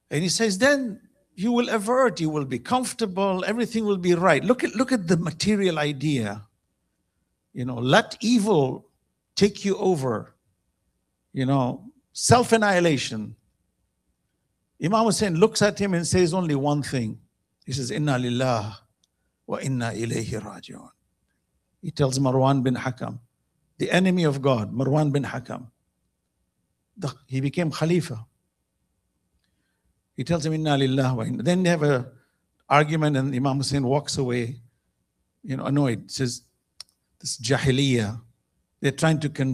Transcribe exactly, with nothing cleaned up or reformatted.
And he says, then you will avert, you will be comfortable, everything will be right. Look at, look at the material idea. You know, let evil take you over. You know, self-annihilation. Imam Hussein looks at him and says only one thing. He says, Inna lillah wa inna ilayhi raji'un. He tells Marwan bin Hakam, the enemy of God, Marwan bin Hakam. The, he became Khalifa. He tells him, Inna lillah wa inna. Then they have an argument and Imam Hussein walks away, you know, annoyed. Says, this Jahiliyyah, they're trying to convince